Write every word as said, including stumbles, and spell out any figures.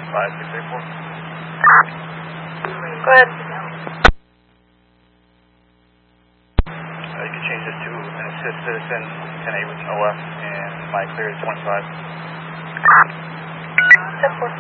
five six eight four. Go ahead. Uh, you can change this to an assist citizen, ten eight with an O F, and my clear is twenty-five. ten four.